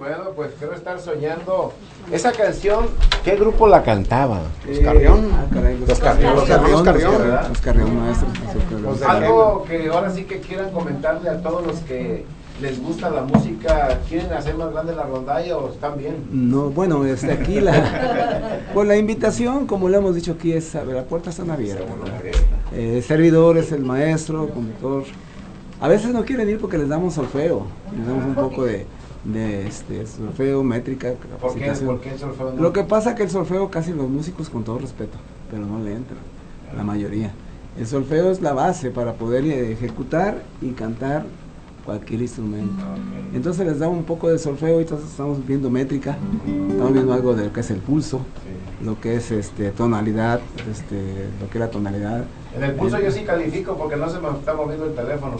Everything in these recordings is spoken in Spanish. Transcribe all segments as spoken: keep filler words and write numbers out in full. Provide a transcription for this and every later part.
Bueno, pues quiero estar soñando. Esa canción, ¿qué grupo la cantaba? Los Carrión. Ah, caray, Los Carrión, Los Carrión, Los Carrión, Carrión, Los Carrión, maestro. Pues algo que ahora sí que quieran comentarle a todos los que les gusta la música, ¿quieren hacer más grande la rondalla o están bien? No, bueno, este, aquí la, pues la invitación, como le hemos dicho aquí, es, a ver, las puertas están abiertas. Eh, servidor es el maestro, conductor. A veces no quieren ir porque les damos solfeo, les damos un poco de, de este, solfeo, métrica, ¿Por qué? capacitación. ¿Por qué el solfeo no? Lo que pasa que el solfeo casi los músicos, con todo respeto, pero no le entran, la mayoría. El solfeo es la base para poder ejecutar y cantar cualquier instrumento. Okay. Entonces les da un poco de solfeo y entonces estamos viendo métrica, estamos viendo algo de lo que es el pulso, sí. Lo que es este tonalidad, este, lo que es la tonalidad. En el pulso el, yo sí califico porque no se me está moviendo el teléfono.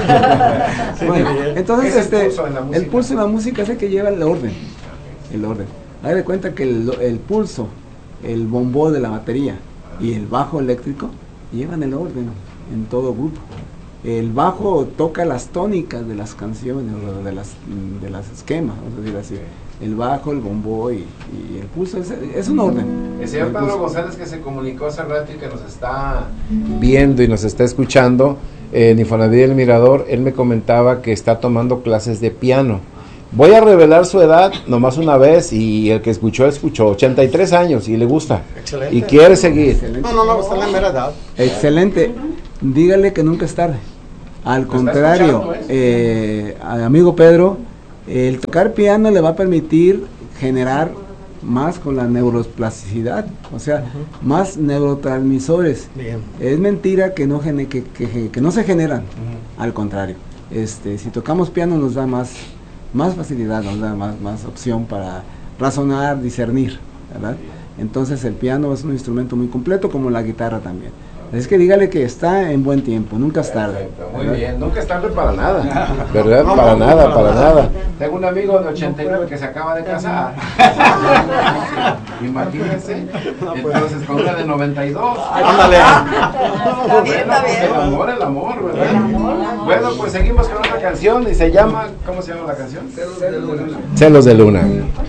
Sí, bueno, entonces ¿Qué es este, el pulso en la música? El pulso en la música es el que lleva el orden, el orden. Haga de cuenta que el, el pulso, el bombo de la batería y el bajo eléctrico llevan el orden en todo grupo. El bajo toca las tónicas de las canciones, de las, de las esquemas, vamos a decir así. El bajo, el bombo y, y el pulso, es, es un orden. El señor Pedro González, que se comunicó hace rato y que nos está viendo y nos está escuchando, eh, en Infonavit El Mirador, él me comentaba que está tomando clases de piano. Voy a revelar su edad nomás una vez y el que escuchó, escuchó, ochenta y tres años y le gusta. Excelente. Y quiere seguir. Excelente. No, no, no, está en la mera edad. Excelente. Dígale que nunca es tarde. Al contrario, eh, amigo Pedro, el tocar piano le va a permitir generar más con la neuroplasticidad, o sea, uh-huh. más neurotransmisores. Bien. Es mentira que no, gene, que, que, que no se generan, uh-huh. Al contrario. Este, si tocamos piano nos da más, más facilidad, nos da más, más opción para razonar, discernir, ¿verdad? Entonces el piano es un instrumento muy completo, como la guitarra también. Es que dígale que está en buen tiempo, nunca es tarde. Perfecto, muy bien, nunca es tarde para nada, ¿verdad? No, para no, nada, para, para nada. nada. Tengo un amigo de ochenta y nueve que se acaba de casar. Imagínense. Entonces, con una de noventa y dos. Ándale. El amor, el amor, ¿verdad? El amor, el amor. Bueno, pues seguimos con otra canción y se llama, ¿cómo se llama la canción? Celos de Luna. Celos de Luna.